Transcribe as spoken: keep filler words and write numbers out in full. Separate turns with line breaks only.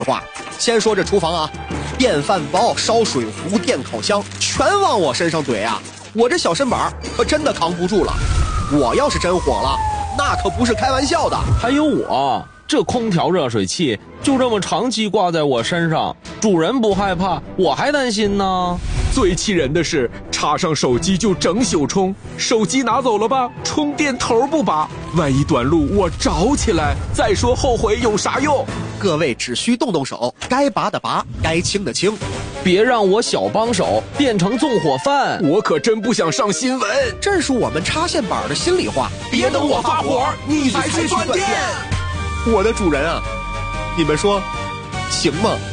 话，先说这厨房啊，电饭煲、烧水壶、电烤箱，全往我身上怼啊！我这小身板可真的扛不住了。我要是真火了，那可不是开玩笑的。
还有我，这空调热水器就这么长期挂在我身上，主人不害怕，我还担心呢。
最气人的是，插上手机就整宿充，手机拿走了吧，充电头不拔，万一短路我着起来，再说后悔有啥用？
各位只需动动手，该拔的拔，该清的清，
别让我小帮手变成纵火犯。
我可真不想上新闻，
这是我们插线板的心里话。
别等我发火，你才去断电。
我的主人啊，你们说行吗？